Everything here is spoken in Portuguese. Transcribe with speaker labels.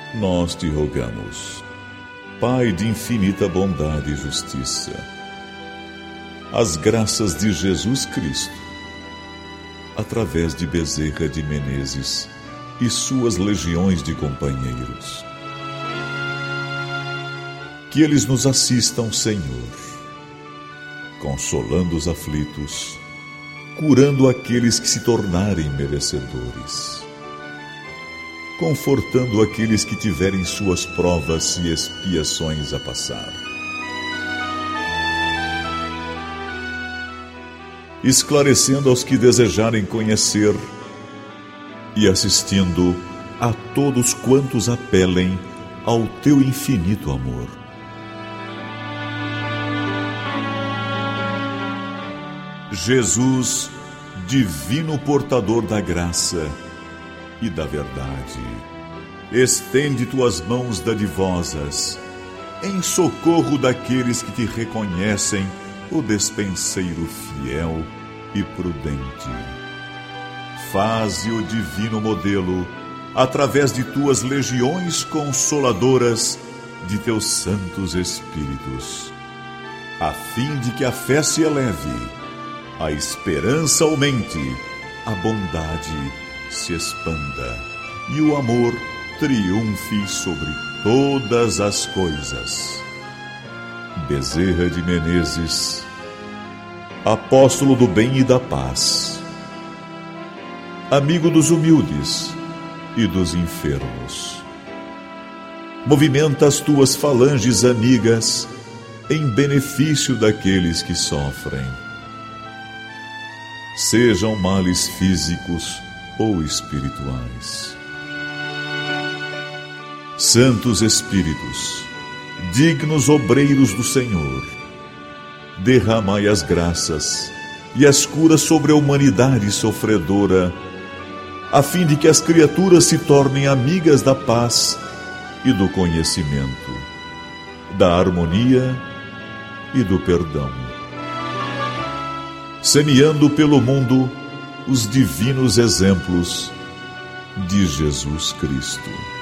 Speaker 1: nós te rogamos, Pai de infinita bondade e justiça, as graças de Jesus Cristo, através de Bezerra de Menezes e suas legiões de companheiros. Que eles nos assistam, Senhor, consolando os aflitos, curando aqueles que se tornarem merecedores, confortando aqueles que tiverem suas provas e expiações a passar, esclarecendo aos que desejarem conhecer e assistindo a todos quantos apelem ao teu infinito amor. Jesus, divino portador da graça e da verdade, estende tuas mãos dadivosas em socorro daqueles que te reconhecem o despenseiro fiel e prudente. Faze o divino modelo através de tuas legiões consoladoras de teus santos espíritos, a fim de que a fé se eleve, a esperança aumente, a bondade se expanda e o amor triunfe sobre todas as coisas. Bezerra de Menezes, apóstolo do bem e da paz, amigo dos humildes e dos enfermos, movimenta as tuas falanges amigas em benefício daqueles que sofrem, sejam males físicos ou espirituais. Santos Espíritos, dignos obreiros do Senhor, derramai as graças e as curas sobre a humanidade sofredora, a fim de que as criaturas se tornem amigas da paz e do conhecimento, da harmonia e do perdão, semeando pelo mundo os divinos exemplos de Jesus Cristo.